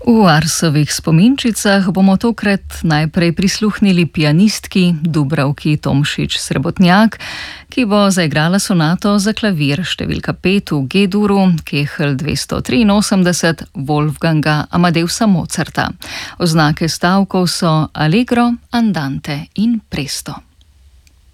V Arsovih spominčicah bomo tokrat najprej prisluhnili pianistki Dubravki Tomšič-Srebotnjak, ki bo zaigrala sonato za klavir številka 5 v G-duru, Kehl 283 Wolfganga Amadeusa Mozarta. Oznake stavkov so allegro, andante in presto.